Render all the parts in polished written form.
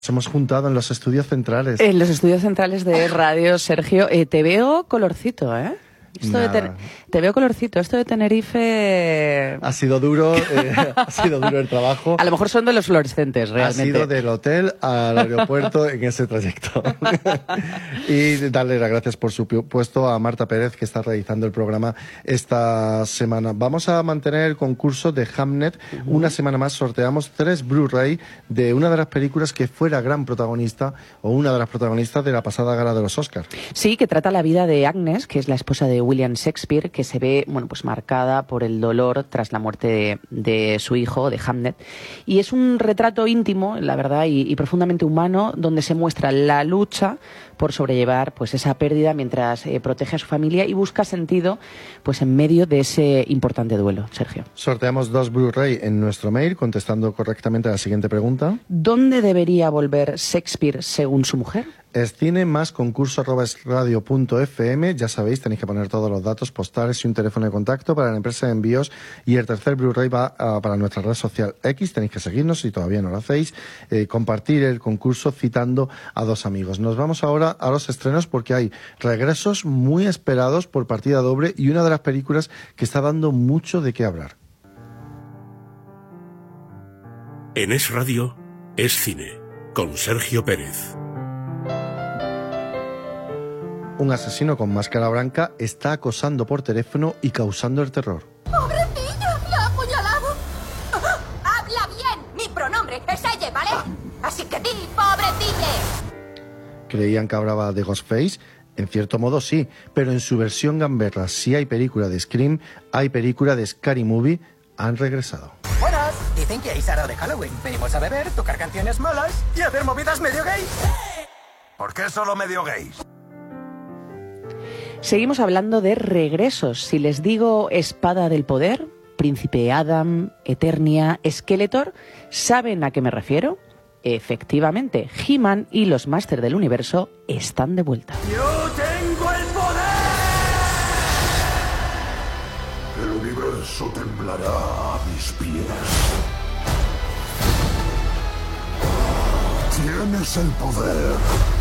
Nos hemos juntado en los estudios centrales. En los estudios centrales de radio, Sergio. Te veo colorcito, ¿eh? Te veo colorcito. Esto de Tenerife... Ha sido duro el trabajo. A lo mejor son de los fluorescentes, realmente. Ha sido del hotel al aeropuerto en ese trayecto. Y darle las gracias, por supuesto, a Marta Pérez, que está realizando el programa esta semana. Vamos a mantener el concurso de Hamnet. Una semana más sorteamos 3 Blu-ray de una de las películas que fuera gran protagonista, o una de las protagonistas de la pasada gala de los Oscars. Sí, que trata la vida de Agnes, que es la esposa de William Shakespeare, que se ve, pues marcada por el dolor tras la muerte de su hijo, de Hamnet. Y es un retrato íntimo, la verdad, y profundamente humano, donde se muestra la lucha por sobrellevar pues esa pérdida mientras protege a su familia y busca sentido pues en medio de ese importante duelo. Sergio. Sorteamos 2 Blu-ray en nuestro mail, contestando correctamente a la siguiente pregunta. ¿Dónde debería volver Shakespeare según su mujer? Es cine más concurso@esradio.fm. Ya sabéis, tenéis que poner todos los datos postales y un teléfono de contacto para la empresa de envíos. Y el tercer Blu-ray va para nuestra red social X. Tenéis que seguirnos si todavía no lo hacéis. Compartir el concurso citando a 2 amigos. Nos vamos ahora a los estrenos porque hay regresos muy esperados por partida doble y una de las películas que está dando mucho de qué hablar. En Es Radio, Es Cine, con Sergio Pérez. Un asesino con máscara blanca está acosando por teléfono y causando el terror. ¡Pobrecilla! ¡La ha apuñalado! ¡Habla bien! Mi pronombre es ella, ¿vale? Así que di, pobrecilla. ¿Creían que hablaba de Ghostface? En cierto modo sí, pero en su versión gamberra, si hay película de Scream, hay película de Scary Movie, han regresado. Buenas, dicen que hay Sarao de Halloween. Venimos a beber, tocar canciones molas y hacer movidas medio gays. ¿Por qué solo medio gays? Seguimos hablando de regresos. Si les digo Espada del Poder, Príncipe Adam, Eternia, Skeletor, ¿saben a qué me refiero? Efectivamente, He-Man y los Máster del Universo están de vuelta. ¡Yo tengo el poder! El universo temblará a mis pies. Tienes el poder.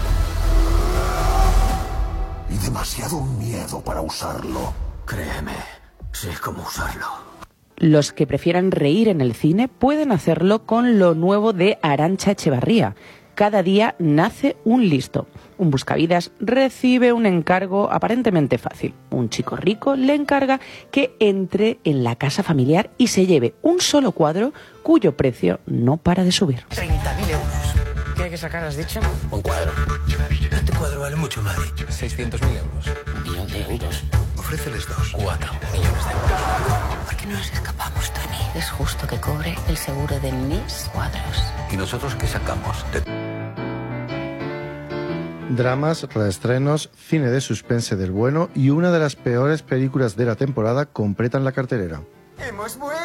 Y demasiado miedo para usarlo. Créeme, sé cómo usarlo. Los que prefieran reír en el cine pueden hacerlo con lo nuevo de Arantxa Echevarría. Cada día nace un listo. Un buscavidas recibe un encargo aparentemente fácil. Un chico rico le encarga que entre en la casa familiar y se lleve un solo cuadro cuyo precio no para de subir. 30.000 euros. ¿Qué hay que sacar, has dicho? Un cuadro. Este cuadro vale mucho, madre. 600.000 euros. 1 millón de euros. Ofréceles 2. 4 millones de euros. ¿Por qué no nos escapamos, Tony? Es justo que cobre el seguro de mis cuadros. ¿Y nosotros qué sacamos? Dramas, reestrenos, cine de suspense del bueno y una de las peores películas de la temporada completan la cartelera. ¡Hemos vuelto!